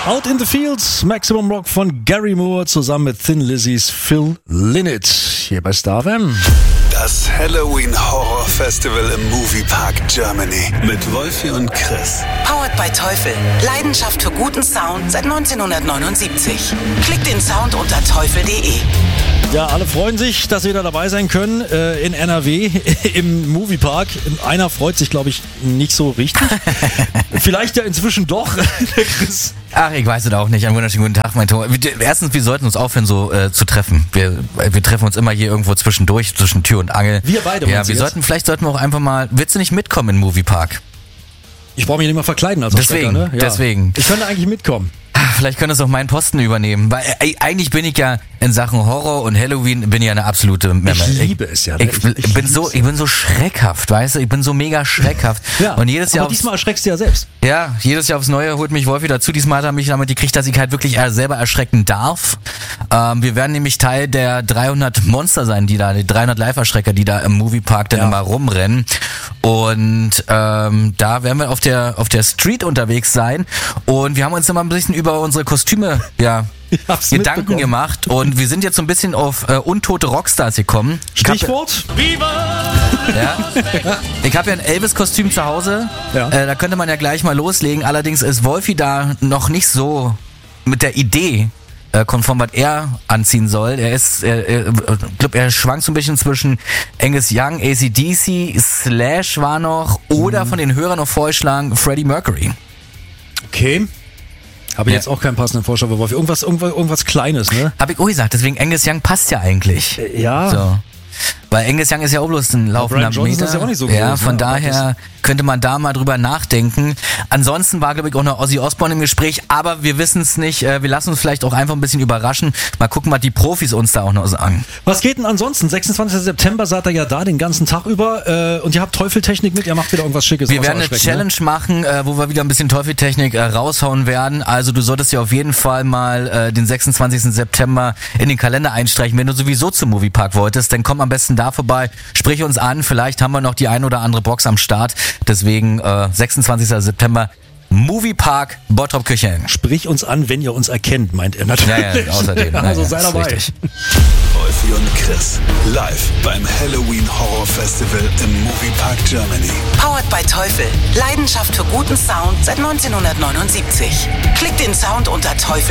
Out in the Fields, Maximum Rock von Gary Moore zusammen mit Thin Lizzys Phil Lynott hier bei Star FM. Das Halloween Horror Festival im Moviepark Germany mit Wolfi und Chris. Powered by Teufel. Leidenschaft für guten Sound seit 1979. Klickt den Sound unter teufel.de. Ja, alle freuen sich, dass sie wieder dabei sein können in NRW im Moviepark. Einer freut sich, glaube ich, nicht so richtig. Vielleicht ja inzwischen doch. Chris. Ach, ich weiß es auch nicht. Einen wunderschönen guten Tag, mein Tor. Erstens, wir sollten uns aufhören, so zu treffen. Wir treffen uns immer hier irgendwo zwischendurch, zwischen Tür und Angel. Wir beide. Ja, vielleicht sollten wir auch einfach mal. Willst du nicht mitkommen in den Moviepark? Ich brauche mich nicht mal verkleiden als Deswegen, Stecker, ne? Ja. deswegen. Ich könnte eigentlich mitkommen. Vielleicht könntest du auch meinen Posten übernehmen, weil eigentlich bin ich ja in Sachen Horror und Halloween bin ich ja eine absolute Memme. Ich liebe es ja. Ne? Ich bin so schreckhaft, weißt du? Ich bin so mega schreckhaft. Ja, und jedes Jahr aber diesmal erschreckst du ja selbst. Ja, jedes Jahr aufs Neue holt mich Wolfi dazu. Diesmal hat er mich damit gekriegt, dass ich halt wirklich selber erschrecken darf. Wir werden nämlich Teil der 300 Monster sein, die 300 Live-Erschrecker, die da im Moviepark dann immer rumrennen. Und da werden wir auf der Street unterwegs sein. Und wir haben uns immer ein bisschen über unsere Kostüme Gedanken gemacht. Und wir sind jetzt so ein bisschen auf untote Rockstars gekommen. Stichwort? Ja. Ich habe ja ein Elvis-Kostüm zu Hause. Ja. Da könnte man ja gleich mal loslegen. Allerdings ist Wolfi da noch nicht so mit der Idee konform, was er anziehen soll. Ich glaube, er schwankt so ein bisschen zwischen Angus Young, AC/DC, Slash war noch oder von den Hörern noch vorgeschlagen Freddie Mercury. Okay. Habe ich jetzt auch keinen passenden Vorschlag für Wolfi. Irgendwas Kleines, ne? Hab ich auch gesagt, deswegen Angus Young passt ja eigentlich. Ja. So. Weil Angus Young ist ja auch bloß ein laufender Meter. Ist ja auch nicht so groß, ja, von ne? daher könnte man da mal drüber nachdenken. Ansonsten war, glaube ich, auch noch Ozzy Osbourne im Gespräch, aber wir wissen es nicht. Wir lassen uns vielleicht auch einfach ein bisschen überraschen. Mal gucken, was die Profis uns da auch noch sagen. Was geht denn ansonsten? 26. September seid ihr ja da den ganzen Tag über und ihr habt Teufeltechnik mit, ihr macht wieder irgendwas Schickes. Wir werden eine Challenge machen, wo wir wieder ein bisschen Teufeltechnik raushauen werden. Also du solltest ja auf jeden Fall mal den 26. September in den Kalender einstreichen. Wenn du sowieso zum Moviepark wolltest, dann komm am besten da vorbei, sprich uns an, vielleicht haben wir noch die ein oder andere Box am Start. Deswegen 26. September Moviepark Bottrop-Kirchhellen. Sprich uns an, wenn ihr uns erkennt, meint er natürlich. Ja, außerdem. Also sei dabei. Richtig. Wolfi und Chris live beim Halloween Horror Festival im Moviepark Germany. Powered by Teufel. Leidenschaft für guten Sound seit 1979. Klickt den Sound unter teufel.de.